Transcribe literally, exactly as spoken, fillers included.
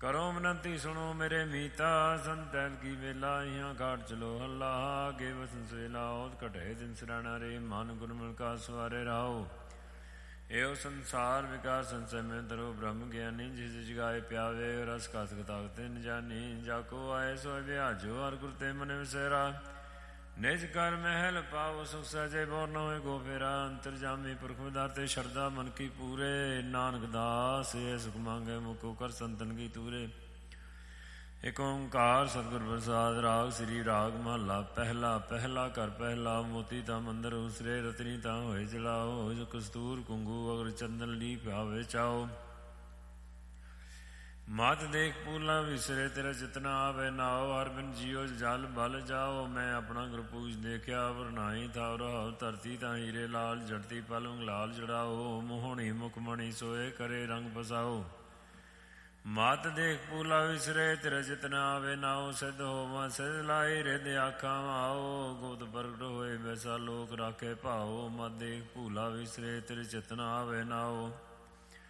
ਕਰੋ ਬੇਨਤੀ ਸੁਣੋ ਮੇਰੇ ਮੀਤਾ, ਸੰਤੈਲ ਕੀ ਵੇਲਾ ਇਹਾਂ ਘਾਟ ਚਲੋ ਹੱਲਾ। ਗੇ ਵਸਨ ਸਵੇਲਾ ਔਤ ਘਟੇ ਦਿਨ ਸਿਰਾਣਾ ਰੇ, ਮਨ ਗੁਰਮੁਲ ਕਾ ਸਵਾਰੇ ਰਾਓ। ਇਹੋ ਸੰਸਾਰ ਵਿਕਾਰ ਸੰਸੈ ਮੈਂ ਤਰੋ, ਬ੍ਰਹਮ ਗਿਆਨੀ ਜਿਸ ਜਗਾਏ ਪਿਆਵੇ। ਰਸ ਕਥਕ ਤਾਕਤ ਨ ਜਾਨੀ, ਜਾਕੋ ਆਏ ਸੋਇ ਵਿਆਜੋ। ਹਰ ਗੁਰ ਤੇ ਮਨ ਵਿਸੈਰਾ, ਨਿਜ ਕਰ ਮਹਿਲ ਪਾਵੋ। ਸੁਖ ਸਹਿਜੇ ਬੋਰ ਨ ਹੋਏ ਗੋ ਫੇਰਾ, ਅੰਤਰਜਾਮੀ ਪੁਰਖ ਵਿਦਾਤੇ ਸ਼ਰਧਾ ਮਨ ਕੀ ਪੂਰੇ। ਨਾਨਕ ਦਾਸ ਇਹ ਸੁਖ ਮੰਗੇ ਮੁਕੋ ਕਰ ਸੰਤਨ ਕੀ ਤੂਰੇ। ਇਕ ਓਂਕਾਰ ਸਤਿਗੁਰ ਪ੍ਰਸਾਦ। ਰਾਗ ਸ੍ਰੀ ਰਾਗ ਮਹੱਲਾ ਪਹਿਲਾ। ਪਹਿਲਾ ਘਰ ਪਹਿਲਾ, ਮੋਤੀ ਤਾਂ ਮੰਦਰ ਉਸਰੇ। ਰਤਨੀ ਤਾਂ ਹੋਏ ਜਲਾਓ, ਜੋ ਕਸਤੂਰ ਕੁੰਗੂ ਅਗਰ ਚੰਦਨ ਲੀ ਪਿਆਵੇ ਚਾਓ। ਮਤ ਦੇਖ ਪੂਲਾ ਵਿਸਰੇ, ਤੇਰਾ ਜਿਤਨਾ ਆਵੇ ਨਾਓ। ਹਰ ਬਿਨ ਜੀਓ ਜਲ ਬਲ ਜਾਓ, ਮੈਂ ਆਪਣਾ ਗੁਰ ਪੂਜ ਦੇਖਿਆ। ਵਰਨਾਈ ਥਾਉ ਰਹਾਉ, ਧਰਤੀ ਤਾਂ ਹੀਰੇ ਲਾਲ। ਜੜਤੀ ਪਲੰਗ ਲਾਲ ਜੜਾਓ, ਮੋਹਣੀ ਮੁਖਮਣੀ ਸੋਏ ਕਰੇ ਰੰਗ ਬਸਾਓ। ਮਤ ਦੇਖ ਪੂਲਾ ਵਿਸਰੇ, ਤੇਰਾ ਜਿਤਨਾ ਆਵੇ ਨਾਓ। ਸਿੱਧ ਹੋਵਾਂ ਸਿੱਧ ਲਾਈ, ਰਿਦ ਆਖਾਂ ਆਓ। ਗੋਤ ਪ੍ਰਗਟ ਹੋਏ ਵੈਸਾ ਲੋਕ ਰਾਖੇ ਭਾਓ। ਮਤ ਦੇਖ ਪੂਲਾ ਵਿਸਰੇ, ਤੇਰੇ ਜਿਤਨਾ ਆਵੇ ਨਾਓ।